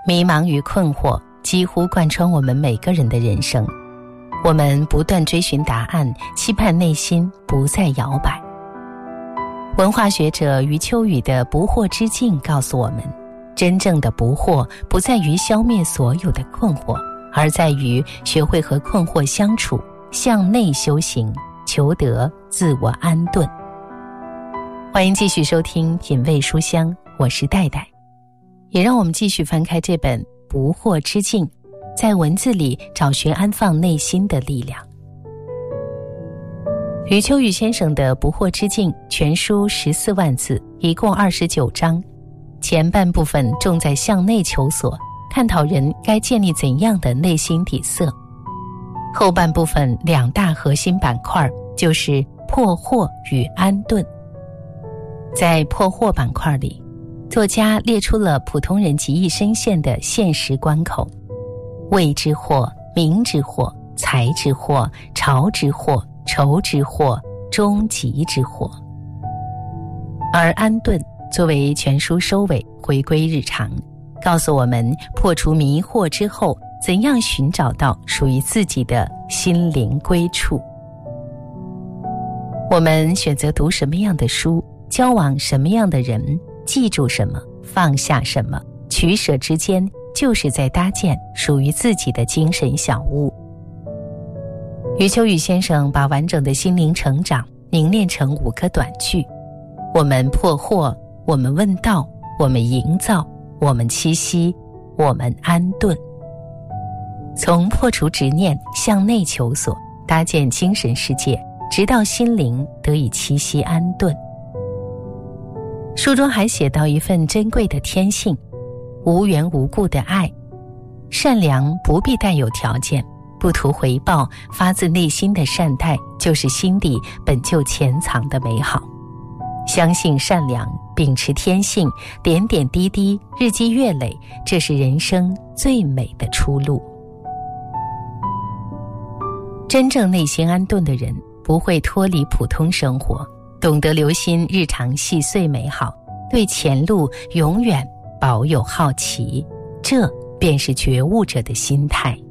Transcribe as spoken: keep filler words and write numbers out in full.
迷茫与困惑几乎贯穿我们每个人的人生。我们不断追寻答案，期盼内心不再摇摆。文化学者余秋雨的不惑之境告诉我们，真正的不惑不在于消灭所有的困惑，而在于学会和困惑相处，向内修行，求得自我安顿。欢迎继续收听品味书香，我是戴戴。也让我们继续翻开这本《不惑之境》，在文字里找寻安放内心的力量。余秋雨先生的《不惑之境》全书十四万字，一共二十九章。前半部分重在向内求索，探讨人该建立怎样的内心底色。后半部分两大核心板块就是破惑与安顿。在破惑板块里，作家列出了普通人极易深陷的现实关口：位之惑、名之惑、财之惑、朝之惑、仇之惑、终极之惑。而安顿作为全书收尾，回归日常，告诉我们破除迷惑之后，怎样寻找到属于自己的心灵归处。我们选择读什么样的书，交往什么样的人，记住什么，放下什么，取舍之间，就是在搭建属于自己的精神小屋。余秋雨先生把完整的心灵成长凝练成五个短句：我们破惑，我们问道，我们营造，我们栖息，我们安顿。从破除执念，向内求索，搭建精神世界，直到心灵得以栖息安顿。书中还写到一份珍贵的天性：无缘无故的爱。善良不必带有条件，不图回报，发自内心的善待，就是心底本就潜藏的美好。相信善良，秉持天性，点点滴滴，日积月累，这是人生最美的出路。真正内心安顿的人，不会脱离普通生活，懂得留心日常细碎美好，对前路永远保有好奇，这便是觉悟者的心态。